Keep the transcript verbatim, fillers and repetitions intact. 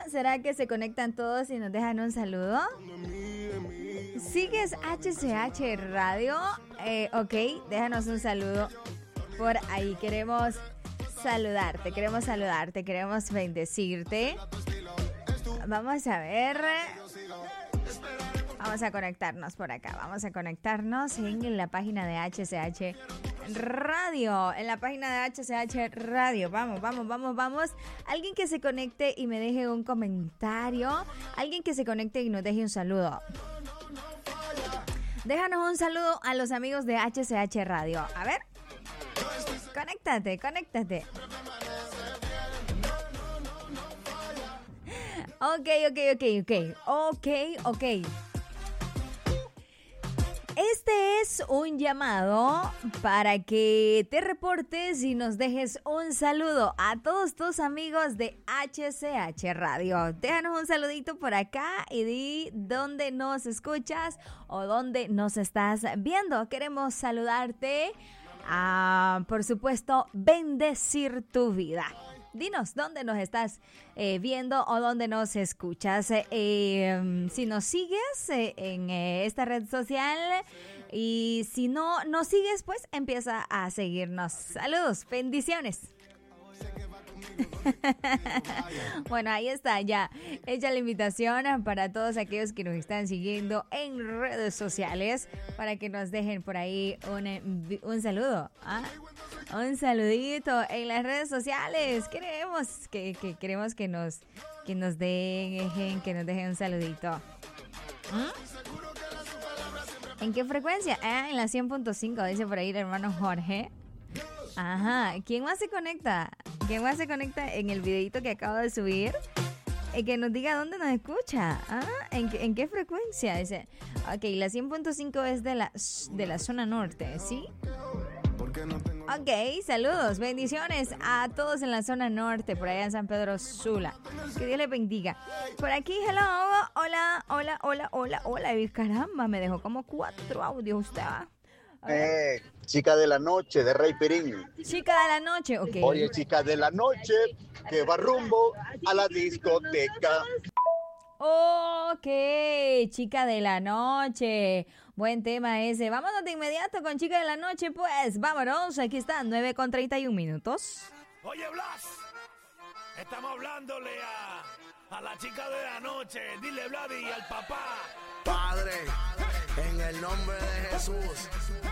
¿Será que se conectan todos y nos dejan un saludo? ¿Sigues H C H Radio? Eh, ok, déjanos un saludo por ahí. Queremos saludarte, queremos saludarte, queremos bendecirte. Vamos a ver. Vamos a conectarnos por acá. Vamos a conectarnos en la página de H C H Radio. En la página de H C H Radio. Vamos, vamos, vamos, vamos. Alguien que se conecte y me deje un comentario. Alguien que se conecte y nos deje un saludo. Déjanos un saludo a los amigos de H C H Radio. A ver. Conéctate, conéctate. Ok, ok, ok, ok. Ok, ok. Este es un llamado para que te reportes y nos dejes un saludo a todos tus amigos de H C H Radio. Déjanos un saludito por acá y di dónde nos escuchas o dónde nos estás viendo. Queremos saludarte, a, por supuesto, bendecir tu vida. Dinos dónde nos estás eh, viendo o dónde nos escuchas. Eh, eh, si nos sigues eh, en eh, esta red social y si no nos sigues, pues empieza a seguirnos. Saludos, bendiciones. Bueno, ahí está ya hecha la invitación para todos aquellos que nos están siguiendo en redes sociales para que nos dejen por ahí un, un saludo, ¿ah? Un saludito en las redes sociales. Queremos que, que queremos que nos que nos dejen que nos dejen un saludito. ¿Mm? ¿En qué frecuencia? Ah, en la cien punto cinco, dice por ahí el hermano Jorge. Ajá, ¿quién más se conecta? ¿Quién más se conecta en el videito que acabo de subir? Eh, que nos diga dónde nos escucha. Ah, ¿en, ¿en qué frecuencia? Dice, ok, la cien punto cinco es de la, de la zona norte, ¿sí? Ok, saludos, bendiciones a todos en la zona norte, por allá en San Pedro Sula. Que Dios les bendiga. Por aquí, hello, hola, hola, hola, hola, hola. Y caramba, me dejó como cuatro audios usted, ¿va? Eh, chica de la noche, de Rey Pirín. Chica de la noche, ok. Oye, chica de la noche, que va rumbo a la discoteca. Ok, chica de la noche. Buen tema ese. Vámonos de inmediato con chica de la noche, pues. Vámonos, aquí está, nueve con treinta y un minutos. Oye, Blas, estamos hablándole a, a la chica de la noche. Dile, Vladi, al papá. Padre, en el nombre de Jesús.